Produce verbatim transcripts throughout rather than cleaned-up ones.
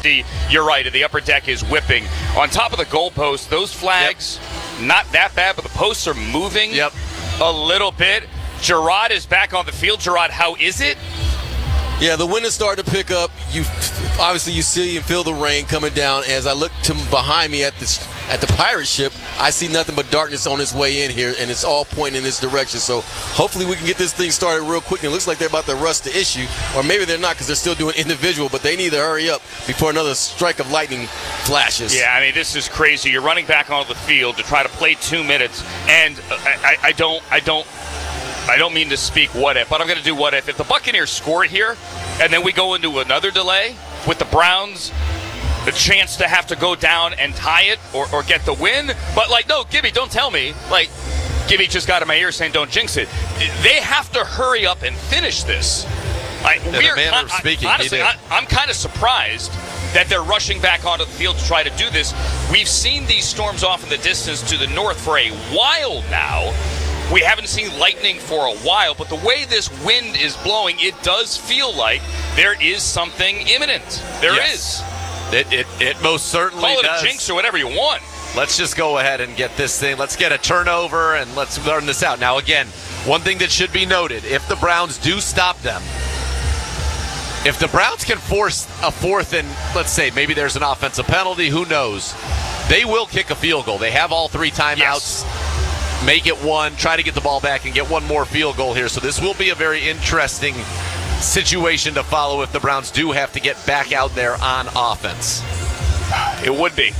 The, you're right, the upper deck is whipping. On top of the goalpost, those flags, yep. not that bad, but the posts are moving yep. a little bit. Gerard is back on the field. Gerard, how is it? Yeah, the wind is starting to pick up. You obviously you see and feel the rain coming down. As I look to behind me at this at the pirate ship, I see nothing but darkness on its way in here, and it's all pointing in this direction. So hopefully we can get this thing started real quick. And it looks like they're about to rush the issue, or maybe they're not because they're still doing individual, but they need to hurry up before another strike of lightning flashes. Yeah, I mean, this is crazy. You're running back onto the field to try to play two minutes, and I, I, I don't, I don't, I don't mean to speak what if, but I'm going to do what if. If the Buccaneers score here, and then we go into another delay with the Browns, the chance to have to go down and tie it or, or get the win. But, like, no, Gibby, don't tell me. Like, Gibby just got in my ear saying don't jinx it. They have to hurry up and finish this. Like, in we're, a manner I, of speaking, I, honestly, he did. I, I'm kind of surprised that they're rushing back onto the field to try to do this. We've seen these storms off in the distance to the north for a while now. We haven't seen lightning for a while, but the way this wind is blowing, it does feel like there is something imminent. There yes. is. It, it it most certainly Call it does. a jinx or whatever you want. Let's just go ahead and get this thing. Let's get a turnover and let's learn this out. Now, again, one thing that should be noted, if the Browns do stop them, if the Browns can force a fourth and, let's say, maybe there's an offensive penalty, who knows, they will kick a field goal. They have all three timeouts. Yes. Make it one, try to get the ball back and get one more field goal here. So this will be a very interesting situation to follow if the Browns do have to get back out there on offense. It would be.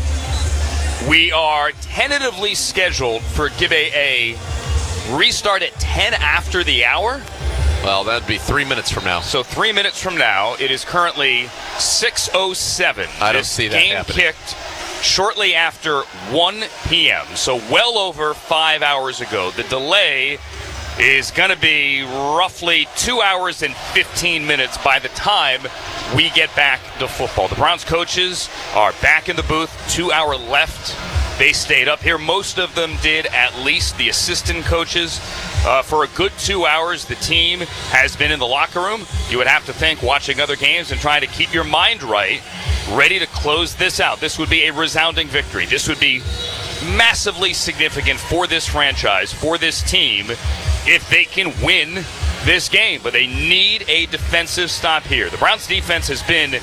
We are tentatively scheduled for give a, a restart at ten after the hour. Well, that'd be three minutes from now. So three minutes from now, it is currently six oh seven. I don't this see that game happening. Kicked shortly after one p.m., so well over five hours ago. The delay is going to be roughly two hours and fifteen minutes by the time we get back to football. The Browns coaches are back in the booth, two hour left. They stayed up here. Most of them did, at least the assistant coaches. Uh, for a good two hours, the team has been in the locker room. You would have to think watching other games and trying to keep your mind right, ready to close this out. This would be a resounding victory. This would be massively significant for this franchise, for this team, if they can win this game. But they need a defensive stop here. The Browns defense has been,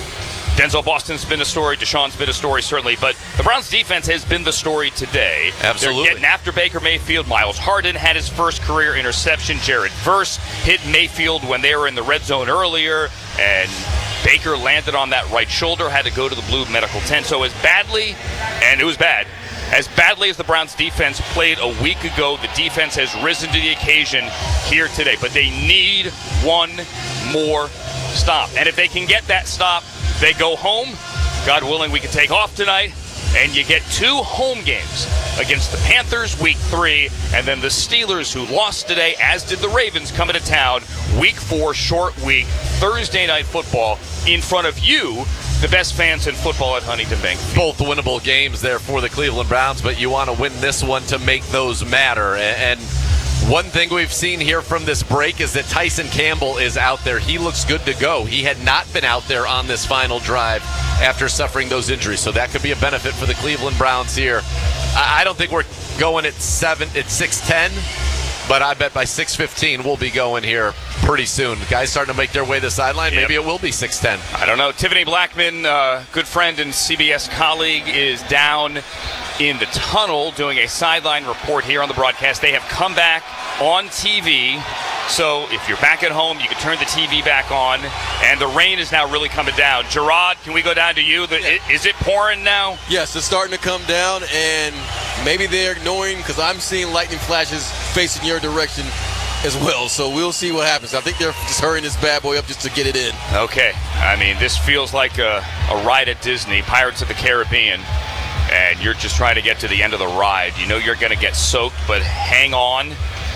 Denzel Boston's been a story, Deshaun's been a story certainly, but the Browns defense has been the story today. Absolutely. They're getting after Baker Mayfield. Miles Harden had his first career interception. Jared Verse hit Mayfield when they were in the red zone earlier, and Baker landed on that right shoulder, had to go to the blue medical tent. So as badly, and it was bad, as badly as the Browns defense played a week ago, the defense has risen to the occasion here today. But they need one more stop. And if they can get that stop, they go home. God willing, we can take off tonight. And you get two home games against the Panthers week three, and then the Steelers, who lost today, as did the Ravens, coming to town week four, short week, Thursday night football in front of you, the best fans in football at Huntington Bank. Both winnable games there for the Cleveland Browns, but you want to win this one to make those matter. And one thing we've seen here from this break is that Tyson Campbell is out there. He looks good to go. He had not been out there on this final drive after suffering those injuries, so that could be a benefit for the Cleveland Browns here. I don't think we're going at seven, at six ten, but I bet by six fifteen we'll be going here pretty soon. Guys starting to make their way to the sideline. Yep. Maybe it will be six ten. I don't know. Tiffany Blackman, uh, good friend and C B S colleague, is down in the tunnel doing a sideline report here on the broadcast. They have come back on T V. So if you're back at home, you can turn the T V back on. And the rain is now really coming down. Gerard, can we go down to you? The, Yeah. Is it pouring now? Yes, it's starting to come down, and maybe they're ignoring, because I'm seeing lightning flashes facing your direction as well. So we'll see what happens. I think they're just hurrying this bad boy up just to get it in. Okay. I mean, this feels like a, a ride at Disney, Pirates of the Caribbean. And you're just trying to get to the end of the ride. You know you're going to get soaked, but hang on.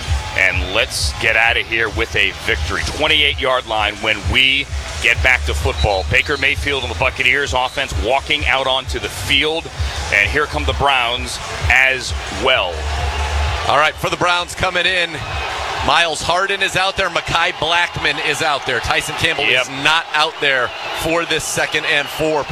And let's get out of here with a victory. twenty-eight-yard line when we get back to football. Baker Mayfield and the Buccaneers offense walking out onto the field. And here come the Browns as well. All right, for the Browns coming in, Miles Harden is out there. Mekhi Blackman is out there. Tyson Campbell Yep. is not out there for this second and four.